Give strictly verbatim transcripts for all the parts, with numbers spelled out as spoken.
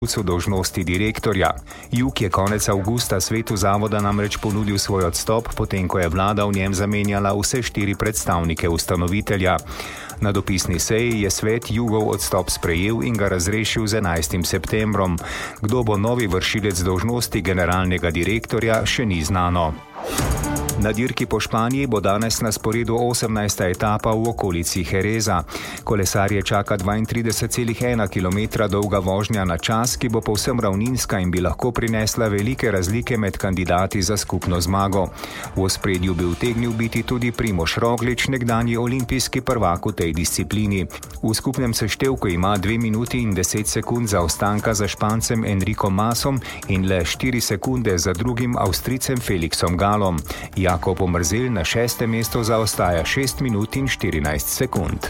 dolžnosti direktorja. Jug je konec avgusta svetu zavoda namreč ponudil svoj odstop, potem ko je vlada v njem zamenjala vse štiri predstavnike ustanovitelja. Na dopisni seji je svet Jugov odstop sprejel in ga razrešil z enajstim septembrom. Kdo bo novi vršilec dolžnosti generalnega direktorja, še ni znano. Na dirki po Španiji bo danes na sporedu osemnajsta etapa v okolici Jereza. Kolesarje čaka dvaintrideset celih ena kilometra dolga vožnja na čas, ki bo povsem ravninska in bi lahko prinesla velike razlike med kandidati za skupno zmago. V ospredju bi utegnil biti tudi Primož Roglič, nekdanji olimpijski prvak v tej disciplini. V skupnem seštevku ima dve minuti in deset sekund zaostanka za Špancem Enrico Masom in le štiri sekunde za drugim Avstrijcem Felixom Galom. Jakob Omerzel na šestem mestu zaostaja šest minut in štirinajst sekund.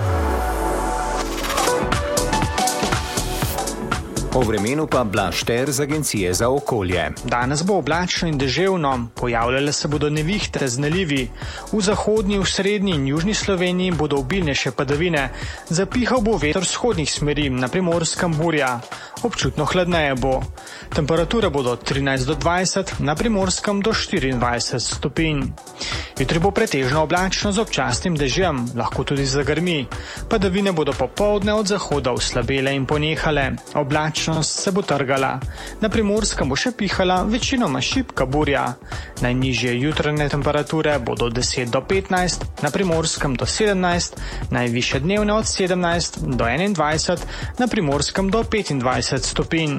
O vremenu pa Blaž Šter z Agencije za okolje. Danes bo oblačno in deževno, pojavljale se bodo nevihte z nalivi. V zahodni, v srednji in južni Sloveniji bodo obilnejše padavine. Zapihal bo veter vzhodnih smeri, na Primorskem burja. Občutno hladneje bo. Temperature bodo od trinajst do dvajset, na Primorskem do štiriindvajset stopinj. Jutri bo pretežno oblačno z občasnim dežjem, lahko tudi zagrmi. Padavine bodo popoldne od zahoda oslabele in ponehale. Oblačnost se bo trgala. Na Primorskem bo še pihala večinoma šibka burja. Najnižje jutranje temperature bodo od deset do petnajst, na Primorskem do sedemnajst, najvišje dnevne od sedemnajst do enaindvajset, na Primorskem do petindvajset stopinj.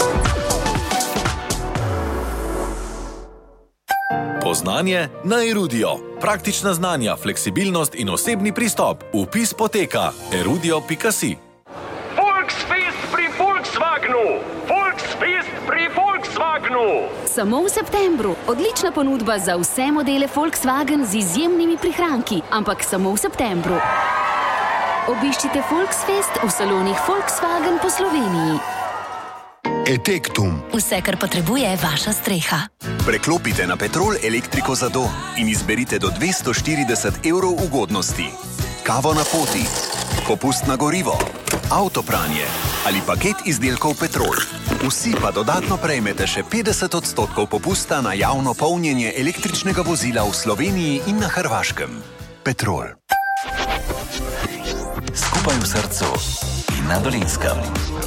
Poznanje na Erudio. Praktična znanja, fleksibilnost in osebni pristop. Vpis poteka erudio pika si. Volksfest pri Volkswagenu! Volksfest pri Volkswagenu! Samo v septembru. Odlična ponudba za vse modele Volkswagen z izjemnimi prihranki, ampak samo v septembru. Obiščite Volksfest v salonih Volkswagen po Sloveniji. Etektum. Vse, kar potrebuje vaša streha. Preklopite na Petrol elektriko za dom in izberite do dvesto štirideset evrov ugodnosti. Kavo na poti, popust na gorivo, avtopranje ali paket izdelkov Petrol. Vsi pa dodatno prejmete še petdeset odstotkov popusta na javno polnjenje električnega vozila v Sloveniji in na Hrvaškem. Petrol. Skupaj v srcu in na Dolenjskem.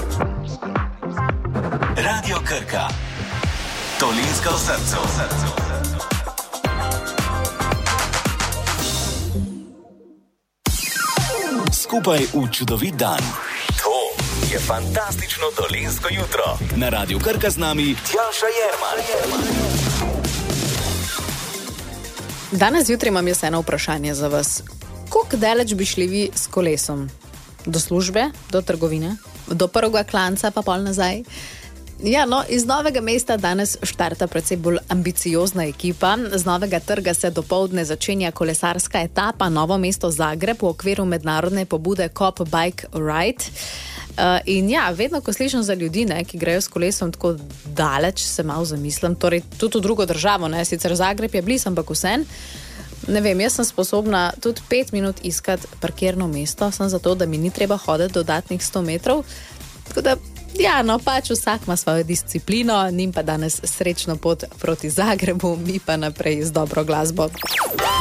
Radio Krka. Dolenjska v srcu. Skupaj v čudovit dan. To je fantastično dolenjsko jutro. Na Radio Krka z nami Tjaša Jerman. Danes zjutraj imam jaz eno vprašanje za vas. Koliko daleč bi šli vi s kolesom? Do službe, do trgovine, do prvega klanca pa pol nazaj? Ja, no, iz Novega mesta danes štarta precej bolj ambiciozna ekipa. Z Novega trga se dopoldne začenja kolesarska etapa Novo mesto Zagreb v okviru mednarodne pobude Cop Bike Ride. Uh, in ja, vedno, ko slišim za ljudi, ne, ki grejo s kolesom tako daleč, se malo zamislim, torej tudi v drugo državo, ne, sicer Zagreb je blizu, ampak vsem. Ne vem, jaz sem sposobna tudi pet minut iskati parkirno mesto, sem zato, da mi ni treba hoditi dodatnih sto metrov. Tako da, ja, no, pač vsak ima svojo disciplino, njim pa danes srečno pot proti Zagrebu, mi pa naprej z dobro glasbo.